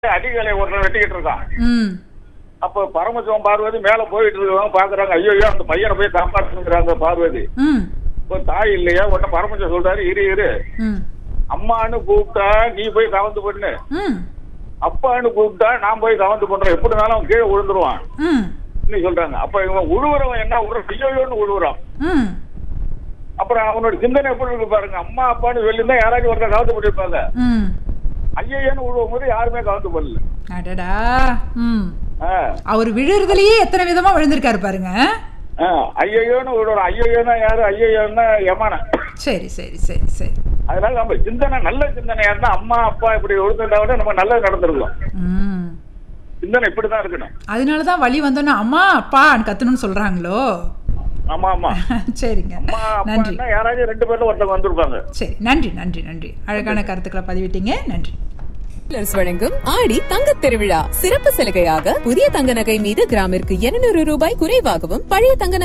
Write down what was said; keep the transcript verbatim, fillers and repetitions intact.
அடிகளை ஒருத்தன் வெட்டிக்கிட்டு இருக்கான். ம் அப்ப பரமசிவம் பார்வதி மேல போயிட்டு இருக்கவங்க பாக்குறாங்க, ஐயோ அந்த பையனை போய் காப்பாற்றுங்கிறாங்க பார்வதி. ம் ஒரு தாய் இல்லையா? உடனே பரமசிவம் சொல்றாரு, இரு இரு ம் அம்மான்னு கூப்பிட்டா நீ போய் கவர்ந்து பண்ணு, ம் அப்பான்னு கூப்பிட்டா நான் போய் கவர்ந்து பண்றேன், எப்படினாலும் அவன் கீழே விழுந்துருவான் ம் சொல்றாங்க. அப்ப இவன் உழுவுறவன் என்ன ஒரு ஐயோன்னு உழுவுறான். ம் அப்புறம் அவனோட சிந்தனை எப்படி இருக்கு பாருங்க. அம்மா அப்பான்னு சொல்லியிருந்தா யாராச்சும் ஒருத்தர் கவர்ந்து பண்ணிருப்பாங்க. ம் ஐயன்னு விழுவும் போது யாருமே கவர்ந்து பண்ணல. அடடா. ம் அவர் விழுறதுலயே எத்தனை விதமா விழுந்திருக்காரு பாருங்க. ஐயோன்னு விழுறோம். ஐயோன்னா யாரு? ஐயோன்னா யமான. சரி சரி சரி சரி. அதனால நம்ம சிந்தனை நல்ல சிந்தனையா இருந்தா அம்மா அப்பா இப்படி விழுந்துட்டா நம்ம நல்லது நடந்துருக்கோம். ம் சிந்தனை இப்படிதான் இருக்கணும். அதனாலதான் வழி வந்தோன்னா அம்மா அப்பா கத்தணும்னு சொல்றாங்களோ. ஆமா ஆமா. சரிங்க, நன்றி. யாராச்சும் ரெண்டு பேர்ல ஒருத்தவங்க வந்திருப்பாங்க. சரி, நன்றி நன்றி நன்றி. அழகான கருத்துக்களை பதிவிட்டீங்க, நன்றி. வழங்கும் ஆடி தங்கத் திருவிழா சிறப்பு சலுகையாக புதிய தங்க நகை மீது கிராமிற்கு இருநூறு ரூபாய் குறைவாகவும், பழைய தங்க